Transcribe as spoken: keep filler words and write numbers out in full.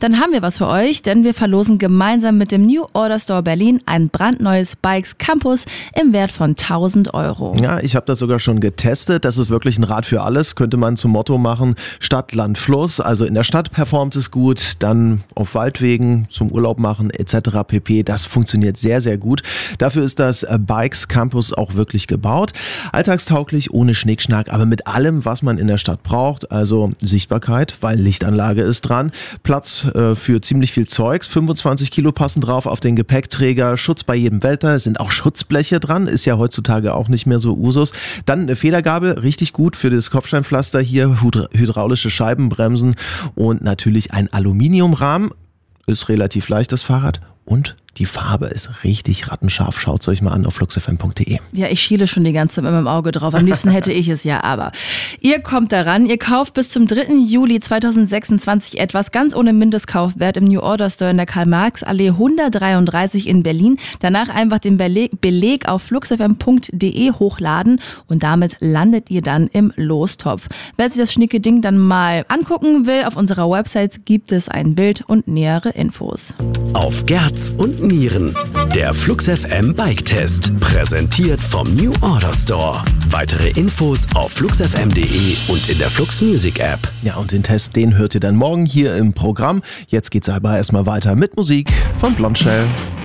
dann haben wir was für euch, denn wir verlosen gemeinsam mit dem New Order Store Berlin ein brandneues Bikes Campus im Wert von tausend Euro. Ja, ich habe das sogar schon getestet. Das ist wirklich ein Rad für alles. Könnte man zum Motto machen, Stadt, Land, Fluss. Also in der Stadt performt es gut, dann auf Waldwegen zum Urlaub machen et cetera pp. Das funktioniert sehr, sehr gut. Dafür ist das Bikes Campus auch wirklich gebaut. Alltagstauglich, ohne Schnickschnack, aber mit allem, was man in der Stadt braucht. Also Sichtbarkeit, weil Lichtanlage ist dran. Platz äh, für ziemlich viel Zeugs. fünfundzwanzig Kilo passen drauf auf den Gepäckträger. Schutz bei jedem Wetter. Es sind auch Schutzbleche dran. Ist ja heutzutage auch nicht mehr so Usus. Dann eine Federgabel, richtig gut für das Kopfsteinpflaster hier. Hydraulische Scheibenbremsen und natürlich ein Aluminiumrahmen. Ist relativ leicht, das Fahrrad. Und die Farbe ist richtig rattenscharf. Schaut es euch mal an auf fluxfm punkt de. Ja, ich schiele schon die ganze Zeit mit meinem Auge drauf. Am liebsten hätte ich es ja, aber ihr kommt daran. Ihr kauft bis zum dritten Juli zweitausendsechsundzwanzig etwas ganz ohne Mindestkaufwert im New Order Store in der Karl-Marx-Allee hundertdreiunddreißig in Berlin. Danach einfach den Beleg, Beleg auf fluxfm punkt de hochladen und damit landet ihr dann im Lostopf. Wer sich das schnicke Ding dann mal angucken will, auf unserer Website gibt es ein Bild und nähere Infos. Auf Gerz und Nieren. Der FluxFM Bike Test. Präsentiert vom New Order Store. Weitere Infos auf fluxfm punkt de und in der Flux Music App. Ja, und den Test, den hört ihr dann morgen hier im Programm. Jetzt geht's aber erstmal weiter mit Musik von Blondshell.